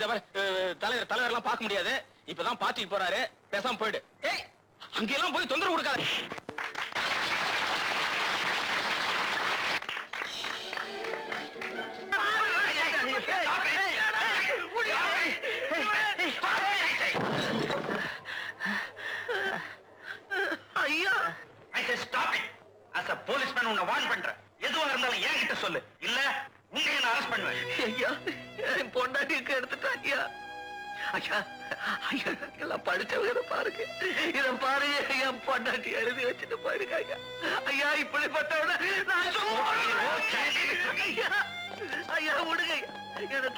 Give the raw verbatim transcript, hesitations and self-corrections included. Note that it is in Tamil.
தலைவர் தலைவர் எல்லாம் பார்க்க முடியாது. இப்பதான் பார்ட்டிக்கு போறாரு, பேசாம போயிடு. ஏய், அங்கெல்லாம் போய் தொந்தரவு கொடுக்காத. ஐயா, I said stop it. As a policeman உன்னை வார்ன் பண்றேன். எதுவா இருந்தாலும் என்கிட்ட சொல்லு. இல்ல உன்னை நான் அரெஸ்ட் பண்ணுவேன். ஐயா, என் பொண்டாட்டிக்கு எடுத்துட்டான் ஐயா. ஐயா, ஐயா, எல்லாம் படிச்சவங்க பாருங்க. இத பாருங்க, என் பொண்டாட்டி எழுதி வச்சுட்டு போயிருக்க ஐயா. ஐயா, இப்படிப்பட்டவன நான் ஐயா, ஐயா விடுங்க.